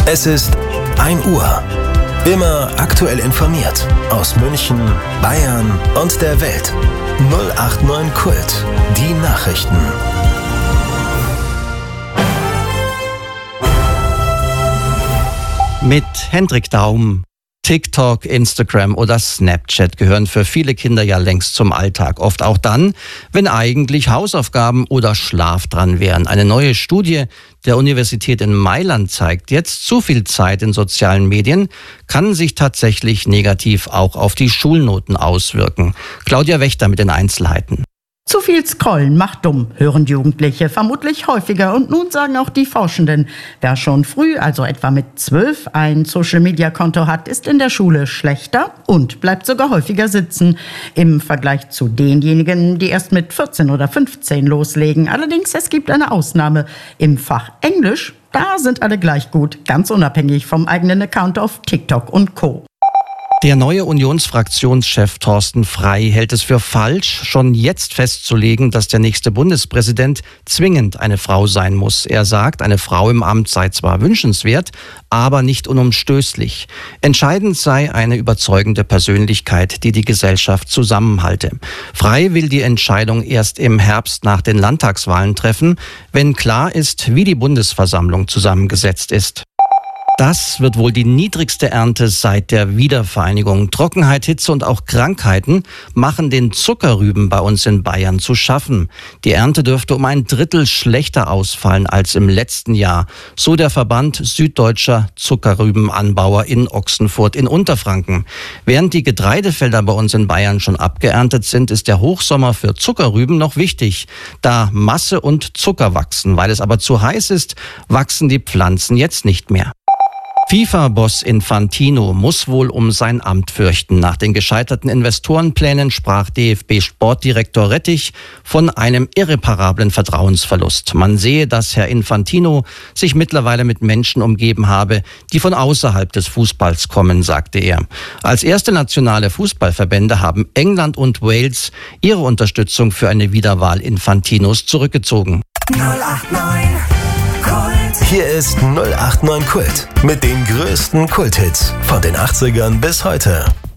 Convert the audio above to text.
Es ist 1 Uhr. Immer aktuell informiert aus München, Bayern und der Welt. 089 Kult. Die Nachrichten. Mit Hendrik Daum. TikTok, Instagram oder Snapchat gehören für viele Kinder ja längst zum Alltag. Oft auch dann, wenn eigentlich Hausaufgaben oder Schlaf dran wären. Eine neue Studie der Universität in Mailand zeigt jetzt, zu viel Zeit in sozialen Medien kann sich tatsächlich negativ auch auf die Schulnoten auswirken. Claudia Wächter mit den Einzelheiten. Zu viel Scrollen macht dumm, hören Jugendliche vermutlich häufiger. Und nun sagen auch die Forschenden, wer schon früh, also etwa mit 12, ein Social-Media-Konto hat, ist in der Schule schlechter und bleibt sogar häufiger sitzen. Im Vergleich zu denjenigen, die erst mit 14 oder 15 loslegen. Allerdings, es gibt eine Ausnahme. Im Fach Englisch, da sind alle gleich gut, ganz unabhängig vom eigenen Account auf TikTok und Co. Der neue Unionsfraktionschef Thorsten Frey hält es für falsch, schon jetzt festzulegen, dass der nächste Bundespräsident zwingend eine Frau sein muss. Er sagt, eine Frau im Amt sei zwar wünschenswert, aber nicht unumstößlich. Entscheidend sei eine überzeugende Persönlichkeit, die die Gesellschaft zusammenhalte. Frey will die Entscheidung erst im Herbst nach den Landtagswahlen treffen, wenn klar ist, wie die Bundesversammlung zusammengesetzt ist. Das wird wohl die niedrigste Ernte seit der Wiedervereinigung. Trockenheit, Hitze und auch Krankheiten machen den Zuckerrüben bei uns in Bayern zu schaffen. Die Ernte dürfte um 1/3 schlechter ausfallen als im letzten Jahr, so der Verband Süddeutscher Zuckerrübenanbauer in Ochsenfurt in Unterfranken. Während die Getreidefelder bei uns in Bayern schon abgeerntet sind, ist der Hochsommer für Zuckerrüben noch wichtig, da Masse und Zucker wachsen. Weil es aber zu heiß ist, wachsen die Pflanzen jetzt nicht mehr. FIFA-Boss Infantino muss wohl um sein Amt fürchten. Nach den gescheiterten Investorenplänen sprach DFB-Sportdirektor Rettich von einem irreparablen Vertrauensverlust. Man sehe, dass Herr Infantino sich mittlerweile mit Menschen umgeben habe, die von außerhalb des Fußballs kommen, sagte er. Als erste nationale Fußballverbände haben England und Wales ihre Unterstützung für eine Wiederwahl Infantinos zurückgezogen. 089 Kult. Hier ist 089 Kult mit den größten Kulthits von den 80ern bis heute.